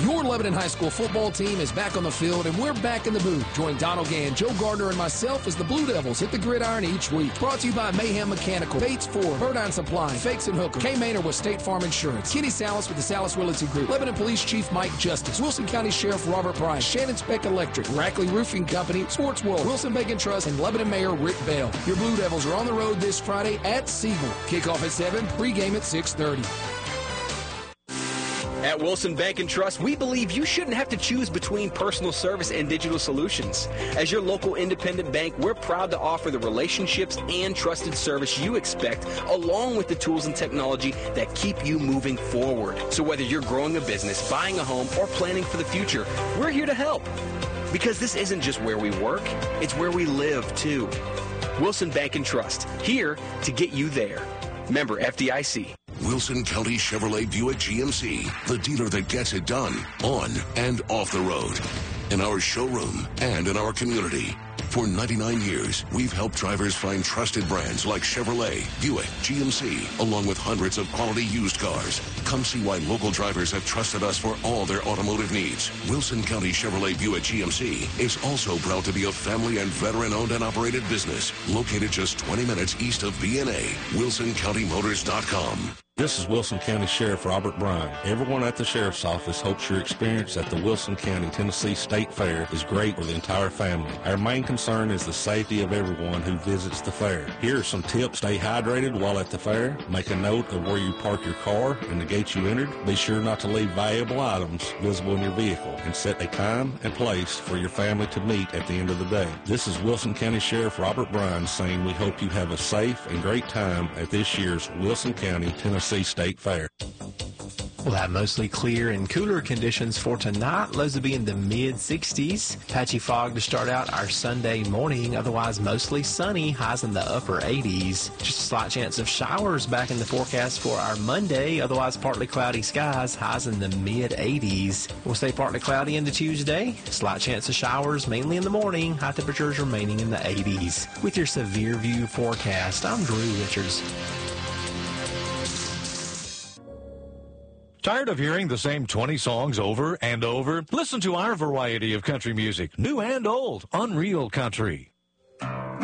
Your Lebanon High School football team is back on the field, and we're back in the booth. Join Donald Gann, Joe Gardner, and myself as the Blue Devils hit the gridiron each week. Brought to you by Mayhem Mechanical, Bates Ford, Burdine Supply, Fakes and Hooker, K. Maynard with State Farm Insurance, Kenny Salas with the Salas Realty Group, Lebanon Police Chief Mike Justice, Wilson County Sheriff Robert Price, Shannon Speck Electric, Rackley Roofing Company, Sports World, Wilson Bacon Trust, and Lebanon Mayor Rick Bell. Your Blue Devils are on the road this Friday at Siegel. Kickoff at 7, pregame at 6:30. At Wilson Bank and Trust, we believe you shouldn't have to choose between personal service and digital solutions. As your local independent bank, we're proud to offer the relationships and trusted service you expect, along with the tools and technology that keep you moving forward. So whether you're growing a business, buying a home, or planning for the future, we're here to help. Because this isn't just where we work, it's where we live, too. Wilson Bank and Trust, here to get you there. Member FDIC. Wilson County Chevrolet Buick GMC, the dealer that gets it done on and off the road, in our showroom and in our community. For 99 years, we've helped drivers find trusted brands like Chevrolet, Buick, GMC, along with hundreds of quality used cars. Come see why local drivers have trusted us for all their automotive needs. Wilson County Chevrolet Buick GMC is also proud to be a family and veteran-owned and operated business located just 20 minutes east of B&A. WilsonCountyMotors.com. This is Wilson County Sheriff Robert Bryan. Everyone at the Sheriff's Office hopes your experience at the Wilson County, Tennessee State Fair is great for the entire family. Our main concern is the safety of everyone who visits the fair. Here are some tips. Stay hydrated while at the fair. Make a note of where you park your car and the gate you entered. Be sure not to leave valuable items visible in your vehicle. And set a time and place for your family to meet at the end of the day. This is Wilson County Sheriff Robert Bryan saying we hope you have a safe and great time at this year's Wilson County, Tennessee State Fair. We'll have mostly clear and cooler conditions for tonight. Lows will be in the mid-60s. Patchy fog to start out our Sunday morning. Otherwise, mostly sunny. Highs in the upper 80s. Just a slight chance of showers back in the forecast for our Monday. Otherwise, partly cloudy skies. Highs in the mid-80s. We'll stay partly cloudy into Tuesday. Slight chance of showers, mainly in the morning. High temperatures remaining in the 80s. With your Severe View forecast, I'm Drew Richards. Tired of hearing the same 20 songs over and over? Listen to our variety of country music, new and old, on Real Country.